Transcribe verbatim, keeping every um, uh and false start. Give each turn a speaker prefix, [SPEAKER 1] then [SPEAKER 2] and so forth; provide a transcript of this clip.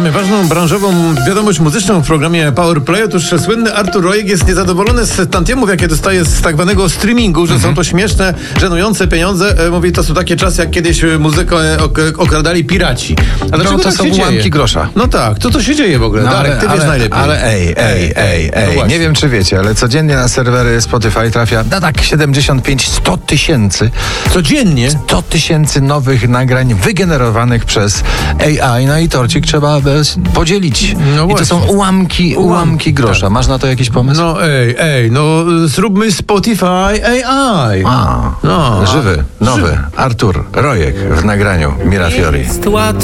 [SPEAKER 1] Mamy ważną branżową wiadomość muzyczną w programie Powerplay. Otóż słynny Artur Rojek jest niezadowolony z tantiemów, jakie dostaje z tak zwanego streamingu, że mhm. są to śmieszne, żenujące pieniądze. Mówi, to są takie czasy, jak kiedyś muzykę okradali piraci. A dlaczego
[SPEAKER 2] no, to
[SPEAKER 1] tak
[SPEAKER 2] są
[SPEAKER 1] się
[SPEAKER 2] ułamki
[SPEAKER 1] dzieje?
[SPEAKER 2] grosza.
[SPEAKER 1] No tak, co to się dzieje w ogóle?
[SPEAKER 2] No,
[SPEAKER 1] Darek,
[SPEAKER 2] ale,
[SPEAKER 1] ty wiesz
[SPEAKER 2] ale,
[SPEAKER 1] najlepiej.
[SPEAKER 2] Ale ej, ej, ej, ej.
[SPEAKER 1] No
[SPEAKER 2] nie wiem, czy wiecie, ale codziennie na serwery Spotify trafia no tak siedemdziesiąt pięć do stu tysięcy.
[SPEAKER 1] Codziennie?
[SPEAKER 2] sto tysięcy nowych nagrań wygenerowanych przez A I. No i torcik trzeba podzielić.
[SPEAKER 1] No
[SPEAKER 2] I to są ułamki, ułamki grosza. Tak. Masz na to jakiś pomysł?
[SPEAKER 1] No ej, ej, no zróbmy Spotify A I.
[SPEAKER 2] A,
[SPEAKER 1] no,
[SPEAKER 2] żywy, nowy
[SPEAKER 1] żywy.
[SPEAKER 2] Artur Rojek w nagraniu Mirafiori.
[SPEAKER 3] Jest łatwo